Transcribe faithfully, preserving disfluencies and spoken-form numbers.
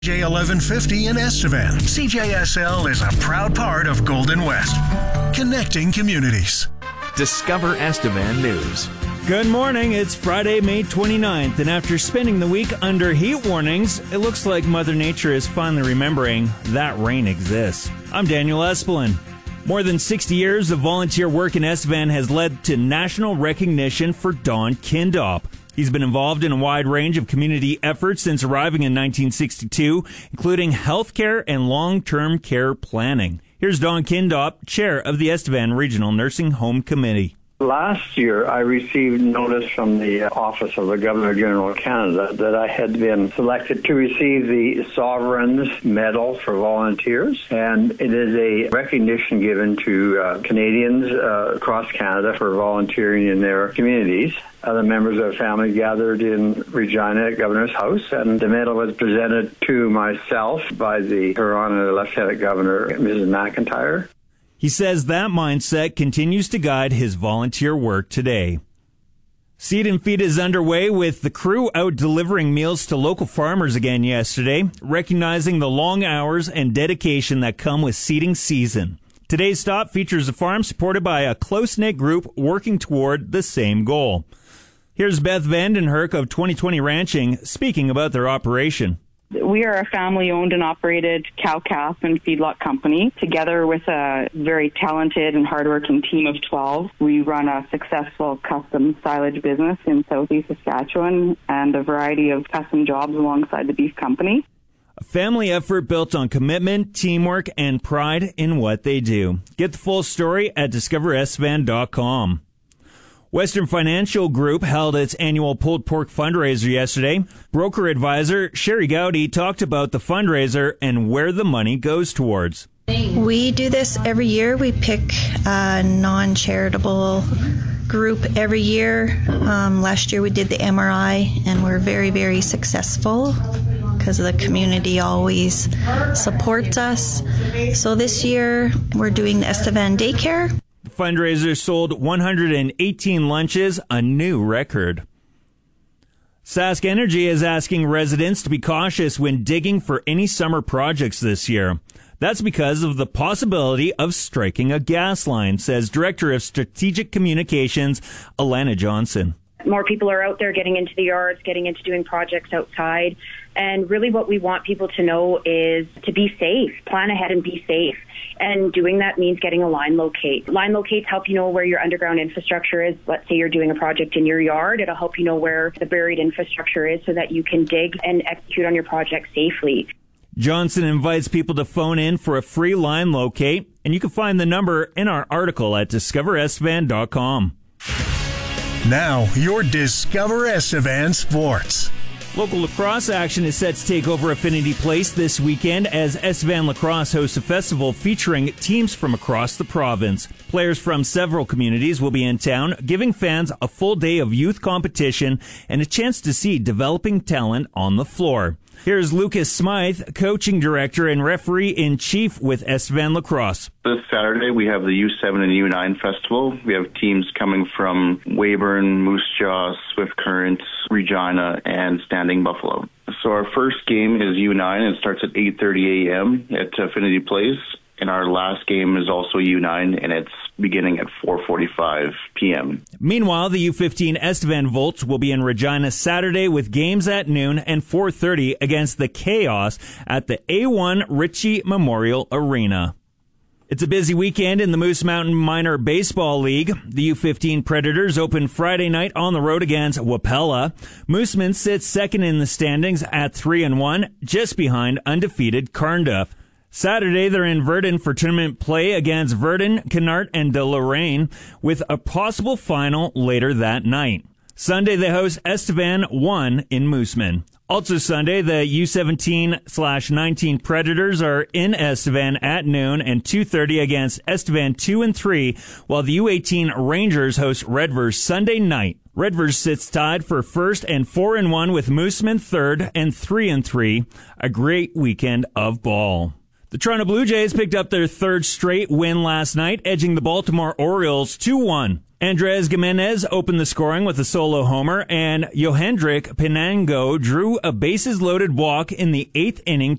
J eleven fifty in Estevan. C J S L is a proud part of Golden West, connecting communities. Discover Estevan News. Good morning. It's Friday, May twenty-ninth, and after spending the week under heat warnings, it looks like Mother Nature is finally remembering that rain exists. I'm Daniel Espelin. More than sixty years of volunteer work in Estevan has led to national recognition for Don Kindop. He's been involved in a wide range of community efforts since arriving in nineteen sixty-two, including healthcare and long-term care planning. Here's Don Kindop, chair of the Estevan Regional Nursing Home Committee. Last year, I received notice from the Office of the Governor-General of Canada that I had been selected to receive the Sovereign's Medal for Volunteers, and it is a recognition given to uh, Canadians uh, across Canada for volunteering in their communities. Other members of the family gathered in Regina at Governor's House, and the medal was presented to myself by the Huron Lieutenant Governor, Missus McIntyre. He says that mindset continues to guide his volunteer work today. Seed and Feed is underway with the crew out delivering meals to local farmers again yesterday, recognizing the long hours and dedication that come with seeding season. Today's stop features a farm supported by a close-knit group working toward the same goal. Here's Beth Vandenherk of twenty twenty Ranching speaking about their operation. We are a family-owned and operated cow-calf and feedlot company. Together with a very talented and hardworking team of twelve, we run a successful custom silage business in southeast Saskatchewan and a variety of custom jobs alongside the beef company. A family effort built on commitment, teamwork, and pride in what they do. Get the full story at discover estevan dot com. Western Financial Group held its annual pulled pork fundraiser yesterday. Broker advisor Sherry Gowdy talked about the fundraiser and where the money goes towards. We do this every year. We pick a non-charitable group every year. Um, last year we did the M R I, and we're very, very successful because the community always supports us. So this year we're doing the Estevan Daycare. The fundraiser sold one hundred eighteen lunches, a new record. Sask Energy is asking residents to be cautious when digging for any summer projects this year. That's because of the possibility of striking a gas line, says Director of Strategic Communications, Alana Johnson. More people are out there getting into the yards, getting into doing projects outside. And really what we want people to know is to be safe, plan ahead and be safe. And doing that means getting a line locate. Line locates help you know where your underground infrastructure is. Let's say you're doing a project in your yard. It'll help you know where the buried infrastructure is so that you can dig and execute on your project safely. Johnson invites people to phone in for a free line locate, and you can find the number in our article at discover estevan dot com. Now, your Discover Estevan Sports. Local lacrosse action is set to take over Affinity Place this weekend as Estevan Lacrosse hosts a festival featuring teams from across the province. Players from several communities will be in town, giving fans a full day of youth competition and a chance to see developing talent on the floor. Here's Lucas Smythe, coaching director and referee-in-chief with Estevan Lacrosse. This Saturday, we have the U seven and U nine Festival. We have teams coming from Weyburn, Moose Jaw, Swift Current, Regina, and Standing Buffalo. So our first game is U nine. It starts at eight thirty a.m. at Affinity Place. And our last game is also U nine, and it's beginning at four forty-five p.m. Meanwhile, the U fifteen Estevan Volts will be in Regina Saturday with games at noon and four thirty against the Chaos at the A one Ritchie Memorial Arena. It's a busy weekend in the Moose Mountain Minor Baseball League. The U fifteen Predators open Friday night on the road against Wapella. Moosemen sits second in the standings at three and one, just behind undefeated Carnduff. Saturday, they're in Verdun for tournament play against Verdun, Canart, and De Lorraine, with a possible final later that night. Sunday, they host Estevan one in Mooseman. Also Sunday, the U seventeen slash nineteen Predators are in Estevan at noon and two thirty against Estevan two and three, while the U eighteen Rangers host Redvers Sunday night. Redvers sits tied for first and four and one with Mooseman third and three and three. A great weekend of ball. The Toronto Blue Jays picked up their third straight win last night, edging the Baltimore Orioles two one. Andres Gimenez opened the scoring with a solo homer, and Yohendrick Pinango drew a bases-loaded walk in the eighth inning